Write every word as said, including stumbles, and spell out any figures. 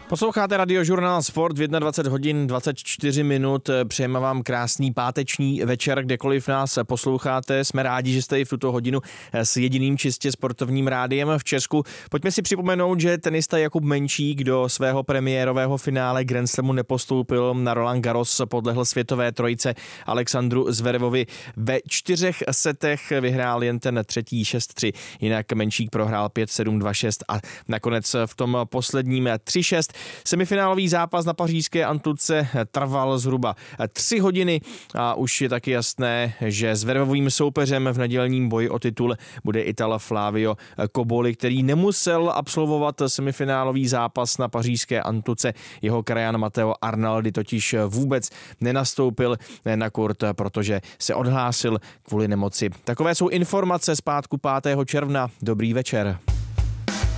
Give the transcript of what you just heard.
Posloucháte Radiožurnál Sport v dvacet jedna hodin dvacet čtyři minut. Přejeme vám krásný páteční večer, kdekoliv nás posloucháte. Jsme rádi, že jste i v tuto hodinu s jediným čistě sportovním rádiem v Česku. Pojďme si připomenout, že tenista Jakub Menčík do svého premiérového finále Grand Slamu nepostoupil. Na Roland Garros podlehl světové trojice Alexandru Zverevovi ve čtyřech setech. Vyhrál jen ten třetí šest tři. Jinak Menčík prohrál pět sedm dva šest a nakonec v tom posledním tři šest. Semifinálový zápas na pařížské Antluce trval zhruba tři hodiny a už je taky jasné, že Zverevovým soupeřem v nedělním boji o titul bude Ital Flavio Cobolli, který nemusel absolvovat semifinálový zápas na pařížské Antluce. Jeho krajan Matteo Arnaldi totiž vůbec nenastoupil na kurt, protože se odhlásil kvůli nemoci. Takové jsou informace z pátku pátého června. Dobrý večer.